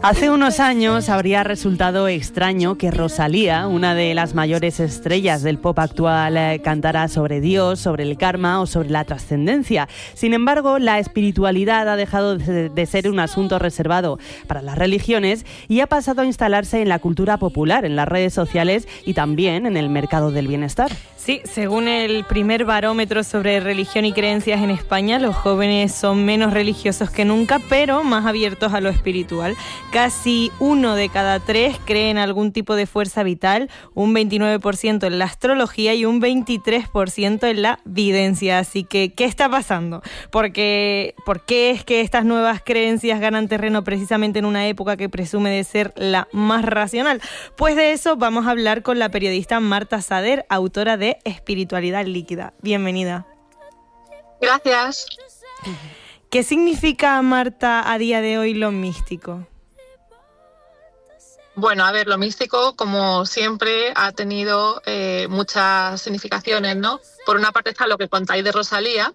Hace unos años habría resultado extraño que Rosalía, una de las mayores estrellas del pop actual, cantara sobre Dios, sobre el karma o sobre la trascendencia. Sin embargo, la espiritualidad ha dejado de ser un asunto reservado para las religiones y ha pasado a instalarse en la cultura popular, en las redes sociales y también en el mercado del bienestar. Sí, según el primer barómetro sobre religión y creencias en España, los jóvenes son menos religiosos que nunca, pero más abiertos a lo espiritual. Casi 1 de cada 3 cree en algún tipo de fuerza vital, un 29% en la astrología y un 23% en la videncia. Así que, ¿qué está pasando? ¿Por qué es que estas nuevas creencias ganan terreno precisamente en una época que presume de ser la más racional? Pues de eso vamos a hablar con la periodista Marta Sader, autora de Espiritualidad Líquida. Bienvenida. Gracias. ¿Qué significa, Marta, a día de hoy lo místico? Bueno, a ver, lo místico, como siempre, ha tenido muchas significaciones, ¿no? Por una parte está lo que contáis de Rosalía,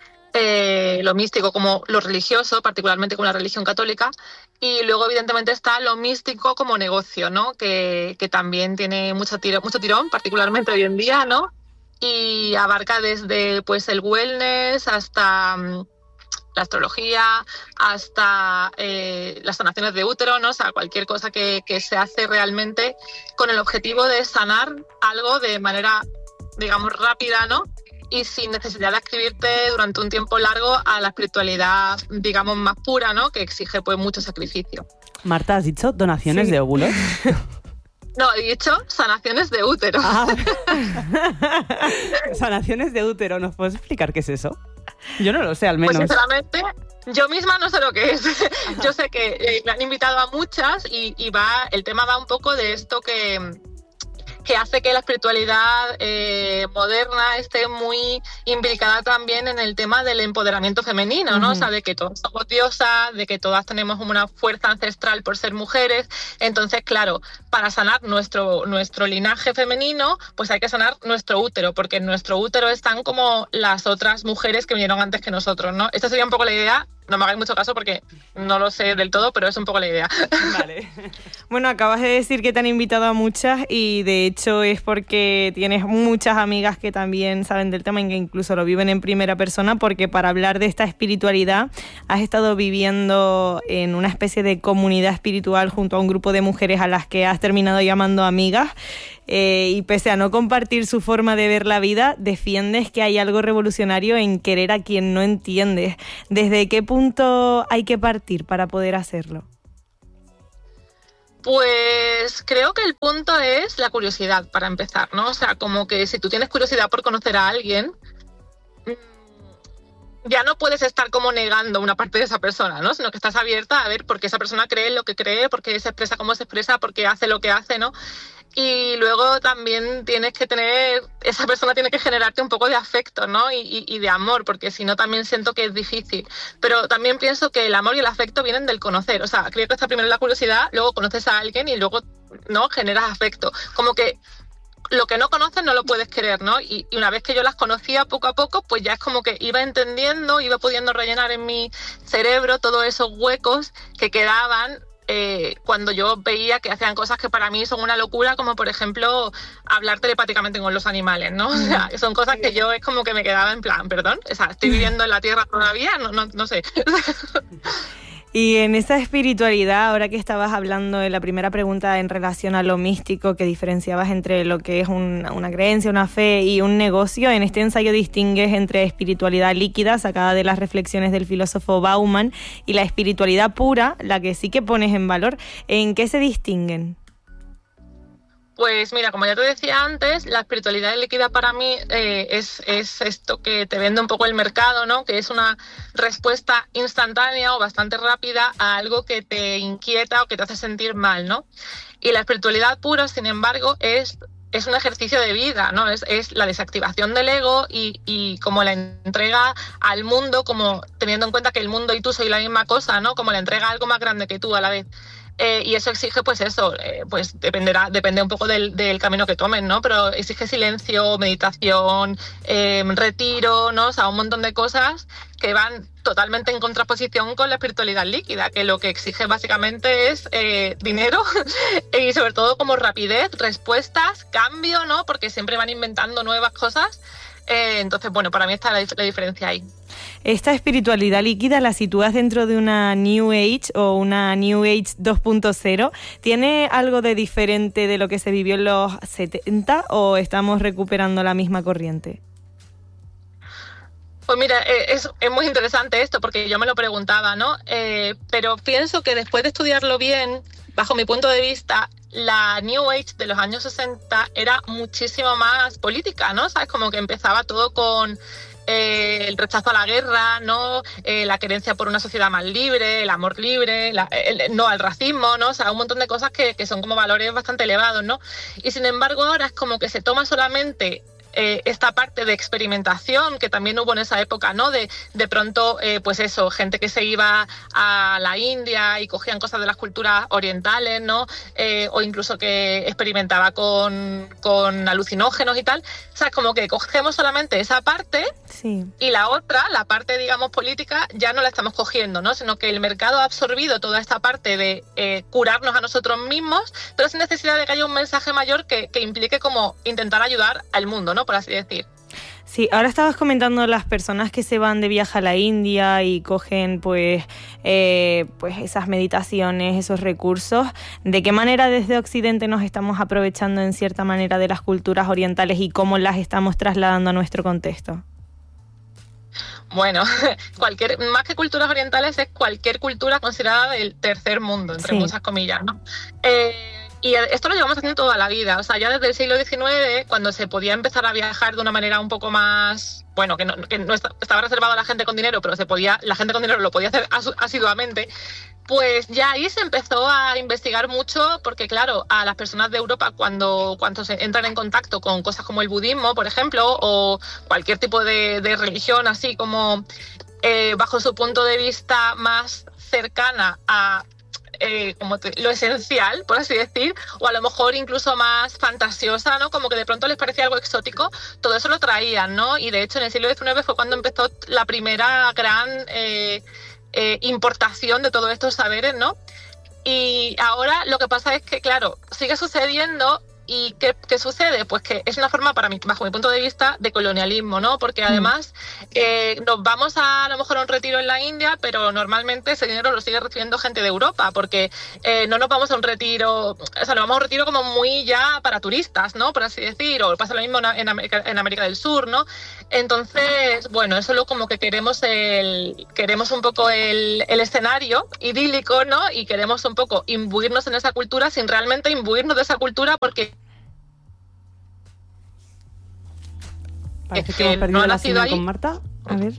lo místico como lo religioso, particularmente con la religión católica, y luego evidentemente está lo místico como negocio, ¿no? Que también tiene mucho tirón, particularmente hoy en día, ¿no? Y abarca desde pues el wellness hasta la astrología, hasta las sanaciones de útero, ¿no? O sea, cualquier cosa que se hace realmente con el objetivo de sanar algo de manera, digamos, rápida, ¿no? Y sin necesidad de adscribirte durante un tiempo largo a la espiritualidad, digamos, más pura, ¿no? Que exige pues mucho sacrificio. Marta, ¿has dicho donaciones de óvulos? No, he dicho sanaciones de útero. Ah. Sanaciones de útero, ¿nos puedes explicar qué es eso? Yo no lo sé, al menos. Pues sinceramente, yo misma no sé lo que es. Ajá. Yo sé que me han invitado a muchas y el tema va un poco de esto que hace que la espiritualidad moderna esté muy implicada también en el tema del empoderamiento femenino, ¿no? Uh-huh. O sea, de que todas somos diosas, de que todas tenemos una fuerza ancestral por ser mujeres. Entonces, claro, para sanar nuestro linaje femenino, pues hay que sanar nuestro útero, porque en nuestro útero están como las otras mujeres que vinieron antes que nosotros, ¿no? Esta sería un poco la idea. No me hagáis mucho caso porque no lo sé del todo, pero es un poco la idea. Vale. Bueno, acabas de decir que te han invitado a muchas y de hecho es porque tienes muchas amigas que también saben del tema y que incluso lo viven en primera persona, porque para hablar de esta espiritualidad has estado viviendo en una especie de comunidad espiritual junto a un grupo de mujeres a las que has terminado llamando amigas. Y pese a no compartir su forma de ver la vida, defiendes que hay algo revolucionario en querer a quien no entiendes. ¿Desde qué punto hay que partir para poder hacerlo? Pues creo que el punto es la curiosidad, para empezar, ¿no? O sea, como que si tú tienes curiosidad por conocer a alguien, ya no puedes estar como negando una parte de esa persona, ¿no? Sino que estás abierta a ver por qué esa persona cree lo que cree, por qué se expresa como se expresa, por qué hace lo que hace, ¿no? Y luego también esa persona tiene que generarte un poco de afecto, ¿no? Y de amor, porque si no también siento que es difícil. Pero también pienso que el amor y el afecto vienen del conocer. O sea, creo que está primero la curiosidad, luego conoces a alguien y luego, ¿no? Generas afecto. Como que lo que no conoces no lo puedes querer, ¿no? Y una vez que yo las conocía poco a poco, pues ya es como que iba entendiendo, iba pudiendo rellenar en mi cerebro todos esos huecos que quedaban cuando yo veía que hacían cosas que para mí son una locura, como por ejemplo hablar telepáticamente con los animales, ¿no? O sea, son cosas que yo es como que me quedaba en plan, perdón, o sea, estoy viviendo en la Tierra todavía, no sé. Y en esa espiritualidad, ahora que estabas hablando de la primera pregunta en relación a lo místico, que diferenciabas entre lo que es una creencia, una fe y un negocio, en este ensayo distingues entre espiritualidad líquida, sacada de las reflexiones del filósofo Bauman, y la espiritualidad pura, la que sí que pones en valor. ¿En qué se distinguen? Pues mira, como ya te decía antes, la espiritualidad líquida para mí es esto que te vende un poco el mercado, ¿no? Que es una respuesta instantánea o bastante rápida a algo que te inquieta o que te hace sentir mal, ¿no? Y la espiritualidad pura, sin embargo, es un ejercicio de vida, ¿no? Es la desactivación del ego y como la entrega al mundo, como teniendo en cuenta que el mundo y tú sois la misma cosa, ¿no? Como la entrega a algo más grande que tú a la vez. y eso exige, pues eso, pues depende un poco del camino que tomen, ¿no? Pero exige silencio, meditación, retiro, ¿no? O sea, un montón de cosas que van totalmente en contraposición con la espiritualidad líquida, que lo que exige básicamente es dinero y sobre todo como rapidez, respuestas, cambio, ¿no? Porque siempre van inventando nuevas cosas. Entonces, bueno, para mí está la diferencia ahí. ¿Esta espiritualidad líquida la sitúas dentro de una New Age o una New Age 2.0? ¿Tiene algo de diferente de lo que se vivió en los 70 o estamos recuperando la misma corriente? Pues mira, es muy interesante esto porque yo me lo preguntaba, ¿no? Pero pienso que después de estudiarlo bien, bajo mi punto de vista, la New Age de los años 60 era muchísimo más política, ¿no? ¿Sabes? Como que empezaba todo con el rechazo a la guerra, ¿no? La creencia por una sociedad más libre, el amor libre, el no al racismo, ¿no? O sea, un montón de cosas que son como valores bastante elevados, ¿no? Y sin embargo ahora es como que se toma solamente esta parte de experimentación que también hubo en esa época, ¿no? De pronto, pues eso, gente que se iba a la India y cogían cosas de las culturas orientales, ¿no? O incluso que experimentaba con alucinógenos y tal. O sea, es como que cogemos solamente esa parte, sí, y la otra, la parte, digamos, política, ya no la estamos cogiendo, ¿no? Sino que el mercado ha absorbido toda esta parte de curarnos a nosotros mismos, pero sin necesidad de que haya un mensaje mayor que implique como intentar ayudar al mundo, ¿no? Por así decir. Sí, ahora estabas comentando las personas que se van de viaje a la India y cogen pues esas meditaciones, esos recursos. ¿De qué manera desde Occidente nos estamos aprovechando en cierta manera de las culturas orientales y cómo las estamos trasladando a nuestro contexto? Bueno, más que culturas orientales es cualquier cultura considerada del tercer mundo, entre muchas comillas, ¿no? Y esto lo llevamos haciendo toda la vida, o sea, ya desde el siglo XIX, cuando se podía empezar a viajar de una manera un poco más, bueno, que no estaba reservado a la gente con dinero, pero la gente con dinero lo podía hacer asiduamente, pues ya ahí se empezó a investigar mucho, porque claro, a las personas de Europa cuando se entran en contacto con cosas como el budismo, por ejemplo, o cualquier tipo de religión así como bajo su punto de vista más cercana a lo esencial, por así decir, o a lo mejor incluso más fantasiosa, ¿no? Como que de pronto les parecía algo exótico, todo eso lo traían, ¿no? Y de hecho en el siglo XIX fue cuando empezó la primera gran importación de todos estos saberes, ¿no? Y ahora lo que pasa es que, claro, sigue sucediendo. ¿Y qué sucede? Pues que es una forma, bajo mi punto de vista, de colonialismo, ¿no? Porque además nos vamos a lo mejor a un retiro en la India, pero normalmente ese dinero lo sigue recibiendo gente de Europa, porque no nos vamos a un retiro, o sea, nos vamos a un retiro como muy ya para turistas, ¿no? Por así decir, o pasa lo mismo en América del Sur, ¿no? Entonces, bueno, eso es como que queremos un poco el escenario idílico, ¿no? Y queremos un poco imbuirnos en esa cultura sin realmente imbuirnos de esa cultura, porque parece que hemos perdido la señal con Marta. A ver.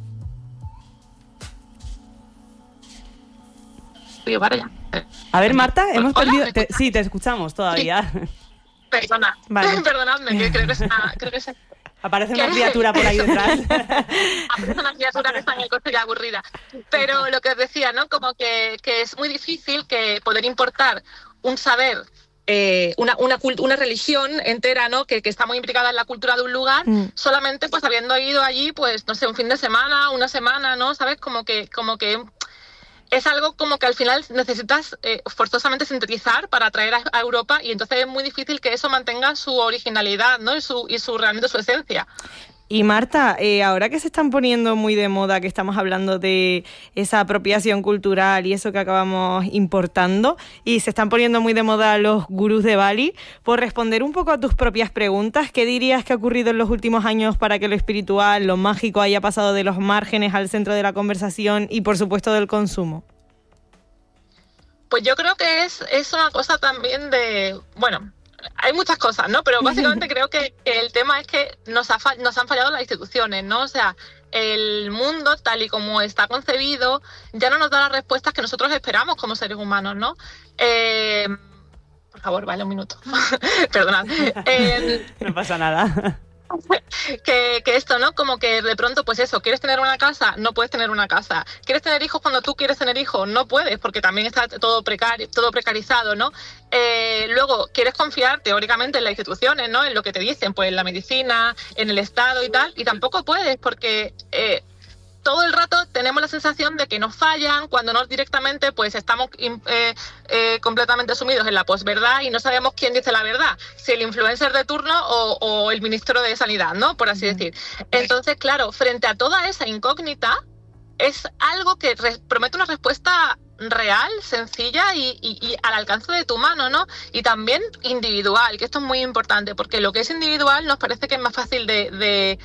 A ver, Marta, hemos perdido. Sí, te escuchamos todavía. Perdona, vale. Perdonadme, que creo que se... Aparece una criatura por ahí detrás. Aparece una criatura que está en el coche ya aburrida. Pero lo que os decía, ¿no? Como que es muy difícil que poder importar un saber, una religión entera, ¿no? Que está muy implicada en la cultura de un lugar, solamente pues habiendo ido allí, pues no sé, un fin de semana, una semana, ¿no? ¿Sabes? Como que es algo como que al final necesitas forzosamente sintetizar para traer a Europa, y entonces es muy difícil que eso mantenga su originalidad, ¿no? y realmente su esencia. Y Marta, ahora que se están poniendo muy de moda, que estamos hablando de esa apropiación cultural y eso que acabamos importando, y se están poniendo muy de moda los gurús de Bali, por responder un poco a tus propias preguntas, ¿qué dirías que ha ocurrido en los últimos años para que lo espiritual, lo mágico haya pasado de los márgenes al centro de la conversación y por supuesto del consumo? Pues yo creo que es una cosa también de, bueno, hay muchas cosas, ¿no? Pero básicamente creo que el tema es que nos han fallado las instituciones, ¿no? O sea, el mundo tal y como está concebido ya no nos da las respuestas que nosotros esperamos como seres humanos, ¿no? Por favor, vale, un minuto. Perdonad. No pasa nada. que esto, ¿no? Como que de pronto, pues eso, ¿quieres tener una casa? No puedes tener una casa. ¿Quieres tener hijos cuando tú quieres tener hijos? No puedes, porque también está todo precarizado, ¿no? Luego, ¿quieres confiar teóricamente en las instituciones, ¿no? En lo que te dicen, pues en la medicina, en el Estado y tal, y tampoco puedes, porque todo el rato tenemos la sensación de que nos fallan, cuando no directamente pues estamos completamente sumidos en la posverdad y no sabemos quién dice la verdad, si el influencer de turno o el ministro de Sanidad, ¿no? Por así decir. Entonces, claro, frente a toda esa incógnita, es algo que promete una respuesta real, sencilla y al alcance de tu mano, ¿no? Y también individual, que esto es muy importante, porque lo que es individual nos parece que es más fácil de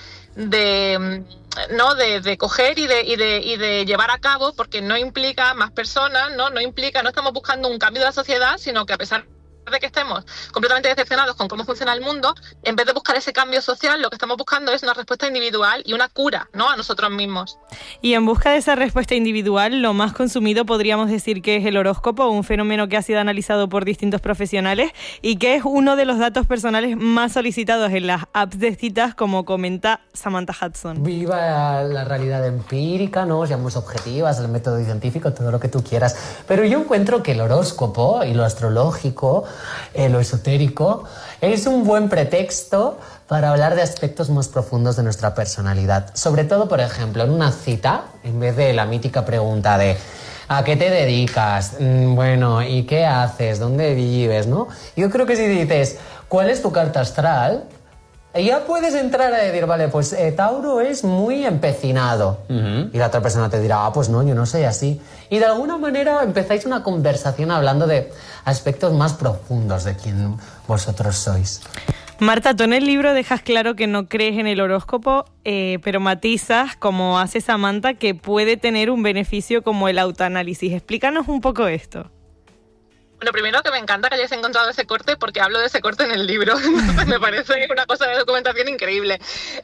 coger y de llevar a cabo, porque no implica más personas, no estamos buscando un cambio de la sociedad, sino que a pesar de que estemos completamente decepcionados con cómo funciona el mundo, en vez de buscar ese cambio social, lo que estamos buscando es una respuesta individual y una cura, ¿no? A nosotros mismos. Y en busca de esa respuesta individual, lo más consumido podríamos decir que es el horóscopo, un fenómeno que ha sido analizado por distintos profesionales y que es uno de los datos personales más solicitados en las apps de citas, como comenta Samantha Hudson. Viva la realidad empírica, ¿no? Seamos objetivas, el método científico, todo lo que tú quieras. Pero yo encuentro que el horóscopo y lo astrológico, lo esotérico, es un buen pretexto para hablar de aspectos más profundos de nuestra personalidad. Sobre todo, por ejemplo, en una cita, en vez de la mítica pregunta de ¿a qué te dedicas? Bueno, ¿y qué haces? ¿Dónde vives? ¿No? Yo creo que si dices ¿cuál es tu carta astral?, ya puedes entrar a decir, vale, pues Tauro es muy empecinado. Y la otra persona te dirá, pues no, yo no soy así. Y de alguna manera empezáis una conversación hablando de aspectos más profundos de quién vosotros sois. Marta, tú en el libro dejas claro que no crees en el horóscopo, pero matizas, como hace Samantha, que puede tener un beneficio como el autoanálisis. Explícanos un poco esto. Bueno, primero que me encanta que hayáis encontrado ese corte, porque hablo de ese corte en el libro. Entonces me parece una cosa de documentación increíble.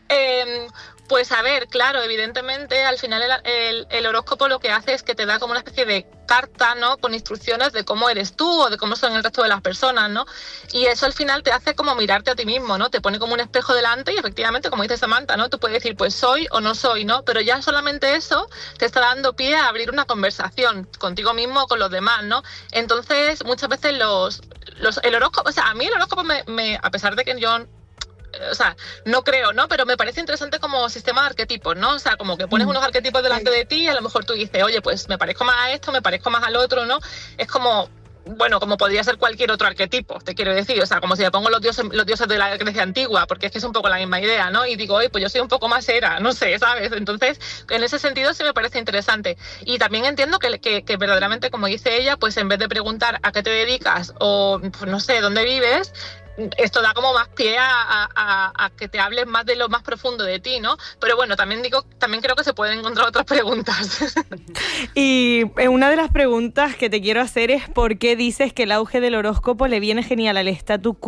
Pues a ver, claro, evidentemente al final el horóscopo lo que hace es que te da como una especie de carta, ¿no? Con instrucciones de cómo eres tú o de cómo son el resto de las personas, ¿no? Y eso al final te hace como mirarte a ti mismo, ¿no? Te pone como un espejo delante y efectivamente, como dice Samantha, ¿no? Tú puedes decir, pues soy o no soy, ¿no? Pero ya solamente eso te está dando pie a abrir una conversación contigo mismo o con los demás, ¿no? Entonces, muchas veces el horóscopo, o sea, a mí el horóscopo a pesar de que yo, o sea, no creo, ¿no? Pero me parece interesante como sistema de arquetipos, ¿no? O sea, como que pones unos arquetipos delante de ti y a lo mejor tú dices, oye, pues me parezco más a esto, me parezco más al otro, ¿no? Es como, bueno, como podría ser cualquier otro arquetipo, te quiero decir, o sea, como si me pongo los dioses de la Grecia antigua, porque es que es un poco la misma idea, ¿no? Y digo, oye, pues yo soy un poco más Hera, no sé, ¿sabes? Entonces, en ese sentido sí me parece interesante. Y también entiendo que verdaderamente, como dice ella, pues en vez de preguntar a qué te dedicas o, pues no sé, dónde vives, esto da como más pie a que te hables más de lo más profundo de ti, ¿no? Pero bueno, también creo que se pueden encontrar otras preguntas. Y una de las preguntas que te quiero hacer es ¿por qué dices que el auge del horóscopo le viene genial al statu quo